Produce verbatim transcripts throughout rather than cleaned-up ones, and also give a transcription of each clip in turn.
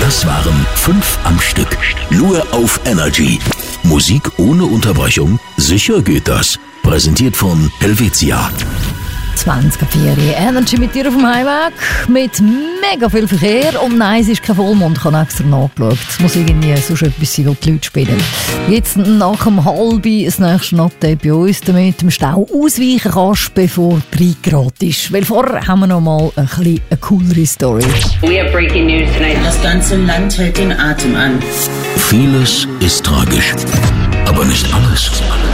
Das waren fünf am Stück. Nur auf Energy. Musik ohne Unterbrechung? Sicher geht das. Präsentiert von Helvetia. zwanzig Uhr vier Energy mit dir auf dem Heimweg, mit mega viel Verkehr. Und nein, es ist kein Vollmond, ich habe extra nachgeschaut. Es muss irgendwie sonst etwas sein, was die Leute spielen. Jetzt nach dem Halbi das nächste Update bei uns, damit du dem Stau ausweichen kannst, bevor es reingerät ist. Weil vorher haben wir noch mal ein bisschen eine coolere Story. We have breaking news tonight. Das ganze Land hält den Atem an. Vieles ist tragisch, aber nicht alles.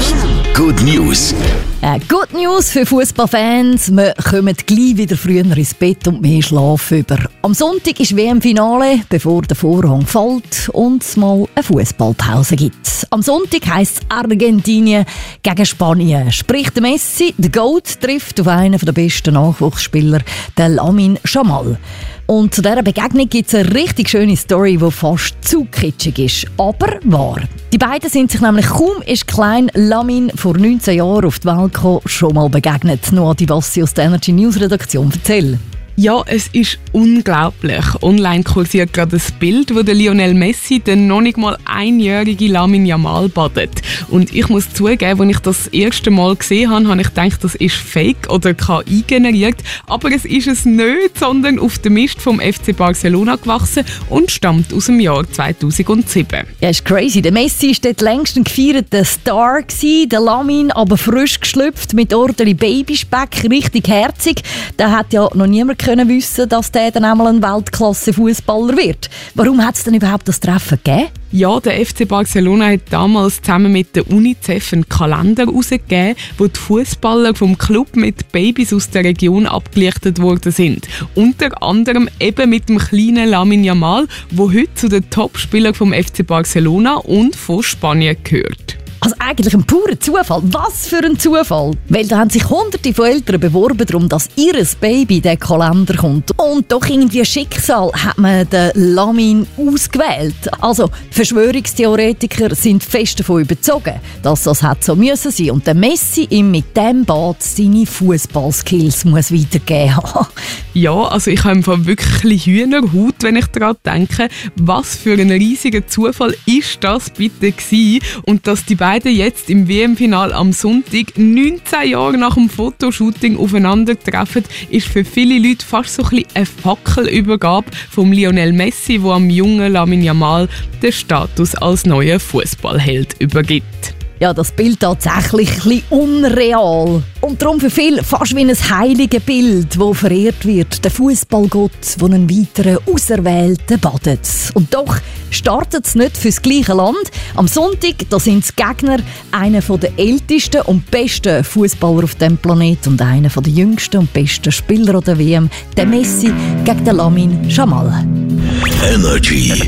Good News. Äh, Good News für Fußballfans. Wir kommen gleich wieder früher ins Bett und mehr Schlaf über. Am Sonntag ist W M-Finale, bevor der Vorhang fällt und es mal eine Fußballpause gibt. Am Sonntag heisst es Argentinien gegen Spanien. Sprich, der Messi, der GOAT, trifft auf einen der besten Nachwuchsspieler, den Lamine Yamal. Und zu dieser Begegnung gibt es eine richtig schöne Story, die fast zu kitschig ist, aber wahr. Die beiden sind sich nämlich kaum ist klein Lamine vor neunzehn Jahren auf die Welt gekommen, schon mal begegnet. Noah Divassi aus der Energy News Redaktion, erzähl. Ja, es ist unglaublich. Online kursiert gerade ein Bild, wo der Lionel Messi den noch nicht mal einjährigen Lamine Yamal badet. Und ich muss zugeben, als ich das erste Mal gesehen habe, habe ich gedacht, das ist Fake oder K I generiert. Aber es ist es nicht, sondern auf dem Mist vom F C Barcelona gewachsen und stammt aus dem Jahr zweitausendsieben. Ja, ist crazy. Der Messi war dort längst ein gefeierter Star gewesen, der Lamine aber frisch geschlüpft mit ordentlich Babyspeck, richtig herzig. Der hat ja noch niemand können wissen, dass der dann einmal ein Weltklasse-Fußballer wird. Warum hat es denn überhaupt das Treffen gegeben? Ja, der F C Barcelona hat damals zusammen mit der UNICEF einen Kalender herausgegeben, wo die Fußballer vom Club mit Babys aus der Region abgelichtet worden sind. Unter anderem eben mit dem kleinen Lamine Yamal, der heute zu den Topspielern vom F C Barcelona und von Spanien gehört. Also eigentlich ein purer Zufall. Was für ein Zufall! Weil da haben sich hunderte von Eltern beworben darum, dass ihr Baby in den Kalender kommt. Und doch irgendwie Schicksal hat man den Lamine ausgewählt. Also Verschwörungstheoretiker sind fest davon überzeugt, dass das hat so müssen sein und der Messi ihm mit dem Bad seine Fußballskills muss weitergeben. Ja, also ich habe einfach wirklich Hühnerhaut, wenn ich daran denke, was für ein riesiger Zufall ist das bitte gewesen und dass die beiden jetzt im W M-Finale am Sonntag, neunzehn Jahre nach dem Fotoshooting, aufeinandertreffen, ist für viele Leute fast so ein bisschen eine Fackelübergabe vom Lionel Messi, der am jungen Lamine Yamal den Status als neuer Fußballheld übergibt. Ja, das Bild tatsächlich ein bisschen unreal. Und darum für viele fast wie ein heiliges Bild, das verehrt wird. Der Fußballgott, der einen weiteren Auserwählten badet. Und doch startet es nicht fürs gleiche Land. Am Sonntag da sind die Gegner einer der ältesten und besten Fußballer auf dem Planeten und einer der jüngsten und besten Spieler der W M, der Messi gegen den Lamine Yamal. Energy.